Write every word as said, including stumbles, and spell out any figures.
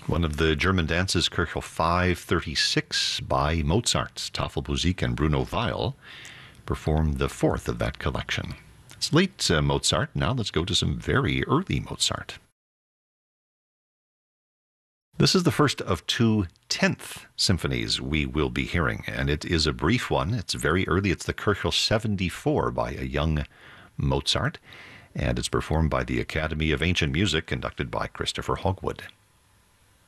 One of the German dances, Köchel five thirty-six by Mozart. Tafelmusik and Bruno Weil performed the fourth of that collection. It's late uh, Mozart. Now let's go to some very early Mozart. This is the first of two tenth symphonies we will be hearing, and it is a brief one. It's very early. It's the Köchel seventy-four by a young Mozart, and it's performed by the Academy of Ancient Music, conducted by Christopher Hogwood.